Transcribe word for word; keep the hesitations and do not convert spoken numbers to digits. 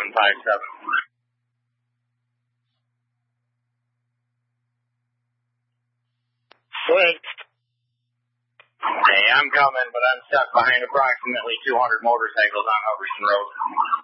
seven five seven. Go ahead. Hey, I'm coming, but I'm stuck behind approximately two hundred motorcycles on Hubbardson Road.